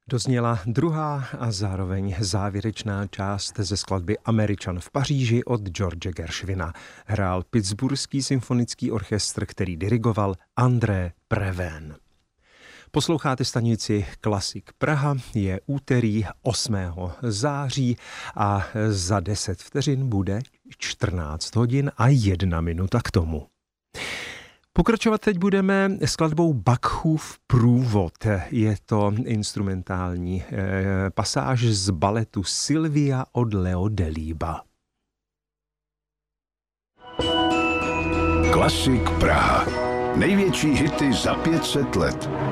Dozněla druhá a zároveň závěrečná část ze skladby Američan v Paříži od George Gershwina. Hrál Pittsburghský symfonický orchestr, který dirigoval André Previn. Posloucháte stanici Klasik Praha, je úterý 8. září a za 10 vteřin bude 14 hodin a 1 minuta k tomu. Pokračovat teď budeme skladbou Bachův průvod. Je to instrumentální pasáž z baletu Sylvia od Leo Delibes. Klasik Praha. Největší hity za 500 let.